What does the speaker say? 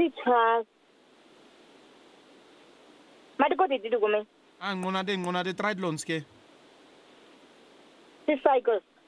si-trust mati kodwa itithi kume Nqonade triathlons ke. si-cycles